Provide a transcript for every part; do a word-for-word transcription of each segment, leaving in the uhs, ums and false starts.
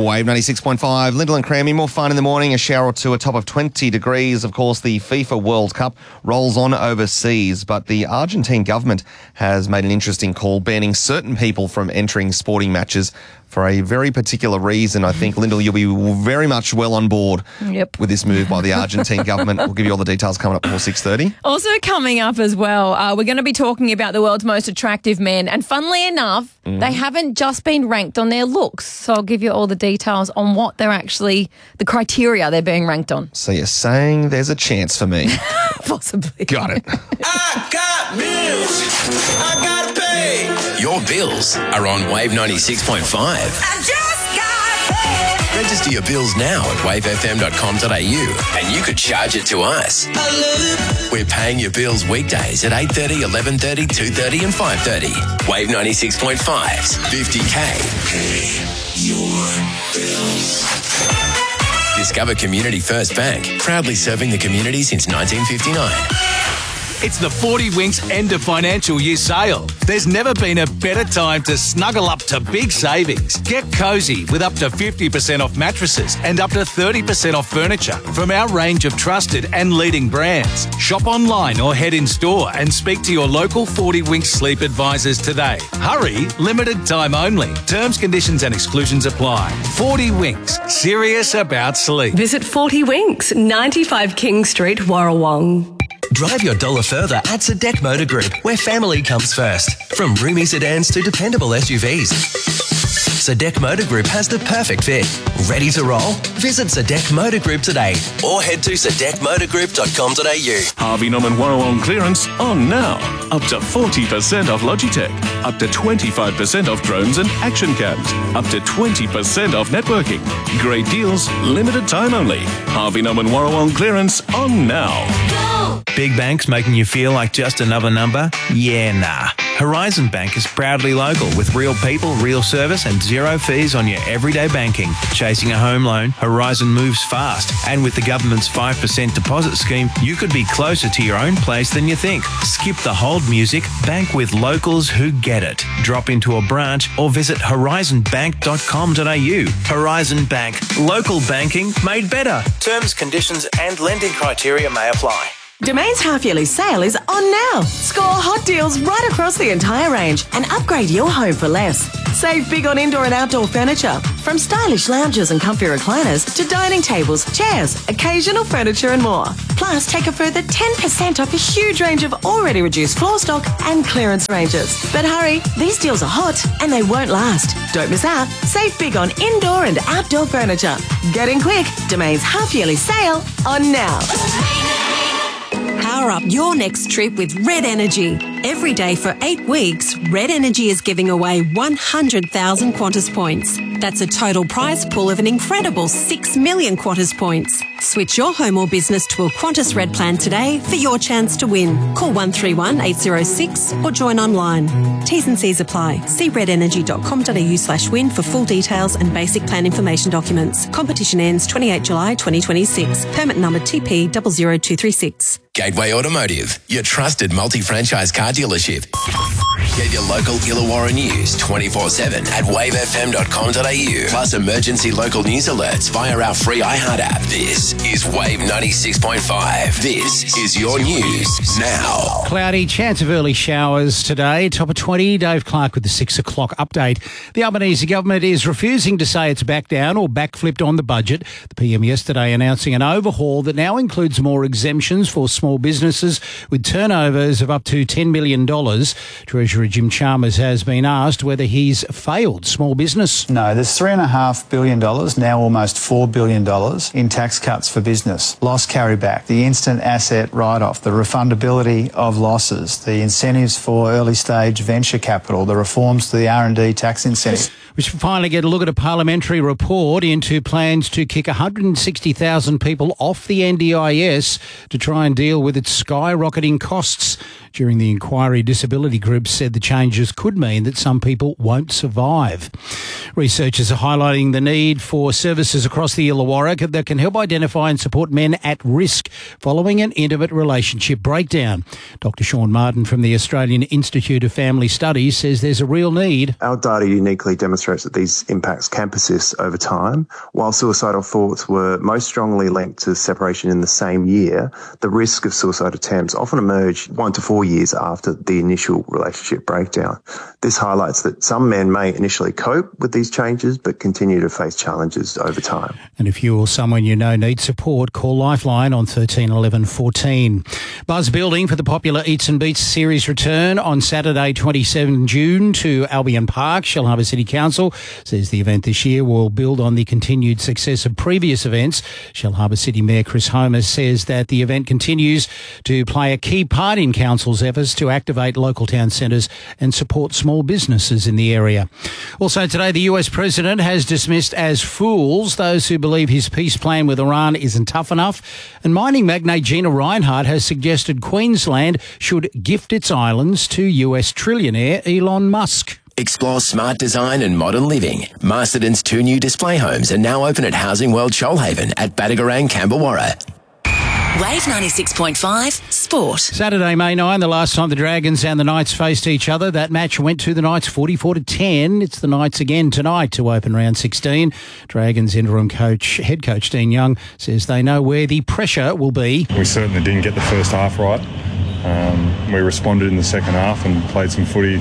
Wave ninety-six point five, Lyndall and Crammy, more fun in the morning, a shower or two, a top of twenty degrees. Of course, the FIFA World Cup rolls on overseas, but the Argentine government has made an interesting call banning certain people from entering sporting matches for a very particular reason. I think, Lyndall, you'll be very much well on board yep. with this move by the Argentine government. We'll give you all the details coming up before six thirty. Also coming up as well, uh, we're going to be talking about the world's most attractive men. And funnily enough, mm. they haven't just been ranked on their looks. So I'll give you all the details on what they're actually, the criteria they're being ranked on. So you're saying there's a chance for me? Possibly. Got it. I got bills. I got to pay. Your bills are on Wave ninety-six point five. I just got paid. Register your bills now at wave f m dot com dot a u and you could charge it to us. I love it. We're paying your bills weekdays at eight thirty, eleven thirty, two thirty and five thirty. Wave ninety-six point five's fifty K. Pay your bills. Discover Community First Bank, proudly serving the community since nineteen fifty-nine. It's the forty Winks end of financial year sale. There's never been a better time to snuggle up to big savings. Get cosy with up to fifty percent off mattresses and up to thirty percent off furniture from our range of trusted and leading brands. Shop online or head in store and speak to your local forty Winks sleep advisors today. Hurry, limited time only. Terms, conditions and exclusions apply. forty Winks, serious about sleep. Visit forty Winks, ninety-five King Street, Warrawong. Drive your dollar further at Sadek Motor Group, where family comes first. From roomy sedans to dependable S U Vs. Sadek Motor Group has the perfect fit. Ready to roll? Visit Sadek Motor Group today or head to sadek motor group dot com dot a u. Harvey Norman Warrawong clearance on now. Up to forty percent off Logitech. Up to twenty-five percent off drones and action cams. Up to twenty percent off networking. Great deals, limited time only. Harvey Norman Warrawong clearance on now. Go! Big banks making you feel like just another number? Yeah, nah. Horizon Bank is proudly local with real people, real service and zero fees on your everyday banking. Chasing a home loan, Horizon moves fast. And with the government's five percent deposit scheme, you could be closer to your own place than you think. Skip the hold music, bank with locals who get it. Drop into a branch or visit horizon bank dot com dot a u. Horizon Bank. Local banking made better. Terms, conditions and lending criteria may apply. Domain's half-yearly sale is on now. Score hot deals right across the entire range and upgrade your home for less. Save big on indoor and outdoor furniture, from stylish lounges and comfy recliners to dining tables, chairs, occasional furniture and more. Plus, take a further ten percent off a huge range of already reduced floor stock and clearance ranges. But hurry, these deals are hot and they won't last. Don't miss out. Save big on indoor and outdoor furniture. Get in quick. Domain's half-yearly sale on now. Power up your next trip with Red Energy. Every day for eight weeks, Red Energy is giving away one hundred thousand Qantas points. That's a total prize pool of an incredible six million Qantas points. Switch your home or business to a Qantas Red plan today for your chance to win. Call one three one, eight zero six or join online. T's and C's apply. See red energy dot com dot a u slash win for full details and basic plan information documents. Competition ends twenty-eighth of July twenty twenty-six. Permit number T P zero zero two three six. Gateway Automotive, your trusted multi-franchise car dealership. Get your local Illawarra news twenty-four seven at wave f m dot com dot a u. Plus emergency local news alerts via our free iHeart app. This is Wave ninety-six point five. This is your news now. Cloudy, chance of early showers today. Top of twenty. Dave Clark with the six o'clock update. The Albanese government is refusing to say it's back down or backflipped on the budget. The P M yesterday announcing an overhaul that now includes more exemptions for small businesses with turnovers of up to ten million dollars. Treasurer Jim Chalmers has been asked whether he's failed small business. No, there's three point five billion dollars, now almost four billion dollars in tax cuts for business. Loss carryback, the instant asset write-off, the refundability of losses, the incentives for early stage venture capital, the reforms to the R and D tax incentives. We should finally get a look at a parliamentary report into plans to kick one hundred sixty thousand people off the N D I S to try and deal with its skyrocketing costs. During the inquiry, disability groups said the changes could mean that some people won't survive. Researchers are highlighting the need for services across the Illawarra that can help identify and support men at risk following an intimate relationship breakdown. Doctor Sean Martin from the Australian Institute of Family Studies says there's a real need. Our data uniquely demonstrates that these impacts can persist over time. While suicidal thoughts were most strongly linked to separation in the same year, the risk of suicide attempts often emerge one to four years after the initial relationship breakdown. This highlights that some men may initially cope with these changes but continue to face challenges over time. And if you or someone you know needs support, call Lifeline on thirteen eleven fourteen. Buzz building for the popular Eats and Beats series return on Saturday, twenty-seventh of June to Albion Park. Shellharbour City Council says the event this year will build on the continued success of previous events. Shellharbour City Mayor Chris Homer says that the event continues to play a key part in Council's efforts to activate local town centres and support small businesses in the area. Also today, the U S President has dismissed as fools those who believe his peace plan with Iran isn't tough enough. And mining magnate Gina Rinehart has suggested Queensland should gift its islands to U S trillionaire Elon Musk. Explore smart design and modern living. Masterton's two new display homes are now open at Housing World Shoalhaven at Badagarang, Camberwarra. Wave ninety-six point five Sport. Saturday, May ninth, the last time the Dragons and the Knights faced each other. That match went to the Knights forty-four to ten. It's the Knights again tonight to open round sixteen. Dragons interim coach, head coach Dean Young says they know where the pressure will be. We certainly didn't get the first half right. Um, we responded in the second half and played some footy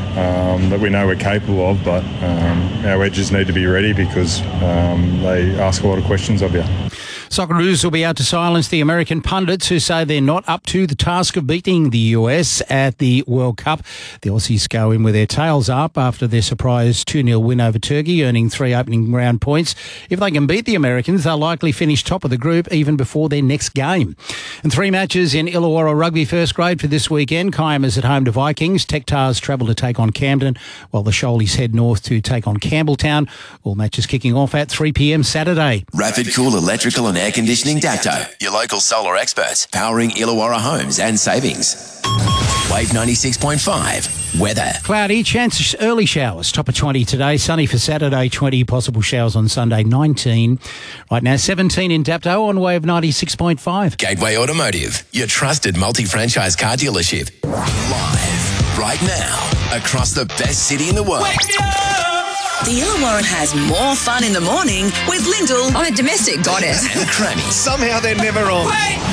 um, that we know we're capable of, but um, our edges need to be ready because um, they ask a lot of questions of you. Socceroos will be out to silence the American pundits who say they're not up to the task of beating the U S at the World Cup. The Aussies go in with their tails up after their surprise two nil win over Turkey, earning three opening round points. If they can beat the Americans, they'll likely finish top of the group even before their next game. And three matches in Illawarra Rugby first grade for this weekend. Kiama's at home to Vikings. Tech Tars travel to take on Camden, while the Shoalies head north to take on Campbelltown. All matches kicking off at three p m Saturday. Rapid Cool Electrical and Air Conditioning Dapto, your local solar experts, powering Illawarra homes and savings. Wave ninety-six point five weather. Cloudy, chance of early showers. Top of twenty today. Sunny for Saturday, twenty. Possible showers on Sunday, nineteen. Right now, seventeen in Dapto on Wave ninety-six point five. Gateway Automotive, your trusted multi-franchise car dealership. Live right now across the best city in the world. The Illawarra has more fun in the morning with Lyndall. I'm a domestic goddess. And Cranny. Somehow they're never on.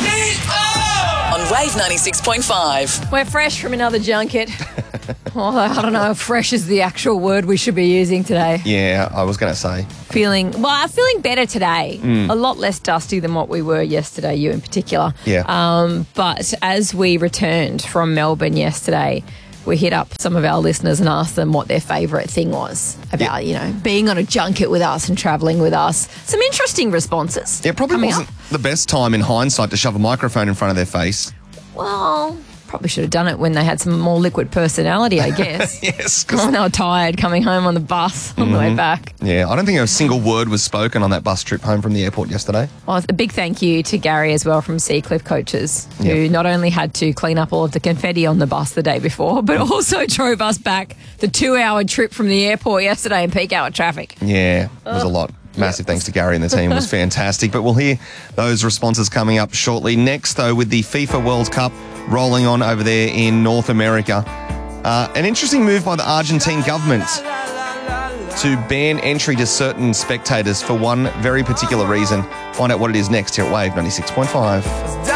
On Wave ninety-six point five. We're fresh from another junket. Although I don't know if fresh is the actual word we should be using today. Yeah, I was going to say. Feeling, well, I'm feeling better today. Mm. A lot less dusty than what we were yesterday, you in particular. Yeah. Um, but as we returned from Melbourne yesterday, we hit up some of our listeners and asked them what their favourite thing was about, you know, being on a junket with us and travelling with us. Some interesting responses. It probably coming wasn't up. the best time in hindsight to shove a microphone in front of their face. Well, probably should have done it when they had some more liquid personality, I guess. Yes. When they were tired coming home on the bus on the way Mhm. back. Yeah, I don't think a single word was spoken on that bus trip home from the airport yesterday. Well, a big thank you to Gary as well from Seacliff Coaches, who Yep. not only had to clean up all of the confetti on the bus the day before, but also drove us back the two-hour trip from the airport yesterday in peak hour traffic. Yeah, it was a lot. Massive thanks to Gary and the team. It was fantastic. But we'll hear those responses coming up shortly. Next, though, with the FIFA World Cup rolling on over there in North America. Uh, an interesting move by the Argentine government to ban entry to certain spectators for one very particular reason. Find out what it is next here at Wave ninety-six point five.